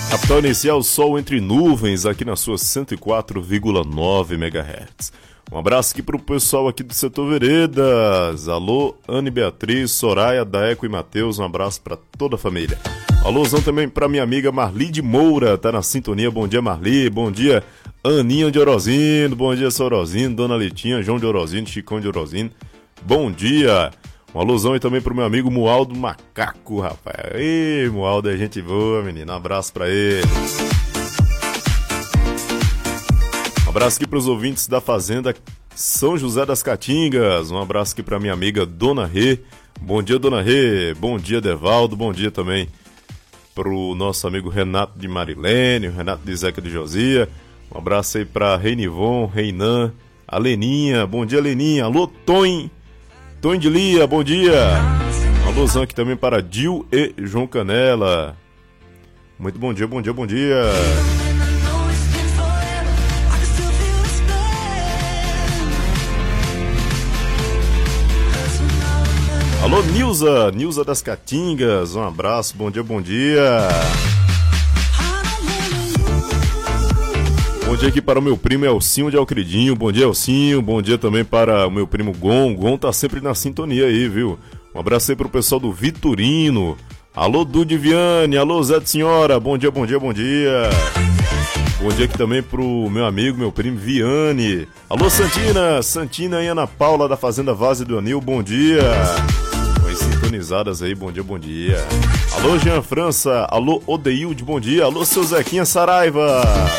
Capital Inicial, sol entre nuvens, aqui na sua 104,9 MHz. Um abraço aqui pro pessoal aqui do setor Veredas. Alô, Anne Beatriz, Soraya, Daeco e Matheus, um abraço pra toda a família. Alôzão também pra minha amiga Marli de Moura, tá na sintonia. Bom dia, Marli, bom dia, Aninha de Orozino, bom dia, Sorozino, Dona Letinha, João de Orozino, Chicão de Orozino, bom dia. Um alusão aí também pro meu amigo Mualdo Macaco, rapaz. Ei, Mualdo é gente boa, menino. Um abraço pra ele. Um abraço aqui pros ouvintes da Fazenda São José das Caatingas. Um abraço aqui pra minha amiga Dona Rê. Bom dia, Dona Rê. Bom dia, Devaldo. Bom dia também pro nosso amigo Renato de Marilene, o Renato de Zeca de Josia. Um abraço aí pra Reinivon, Reinan, a Leninha. Bom dia, Leninha. Alô, Tom de Lia, bom dia. Um alusão aqui também para Dil e João Canela. Muito bom dia, bom dia, bom dia. Alô, Nilza das Caatingas, um abraço, bom dia, bom dia. Bom dia aqui para o meu primo Elcinho de Alcridinho. Bom dia, Elcinho. Bom dia também para o meu primo Gon. Gon tá sempre na sintonia aí, viu? Um abraço aí pro pessoal do Vitorino. Alô, Dude Viane. Alô, Zé de Senhora. Bom dia, bom dia, bom dia. Bom dia aqui também pro meu amigo, meu primo Viane. Alô, Santina e Ana Paula da Fazenda Vaze do Anil. Bom dia. Oi, sintonizadas aí. Bom dia, bom dia. Alô, Jean França. Alô, Odeilde. Bom dia. Alô, seu Zequinha Saraiva.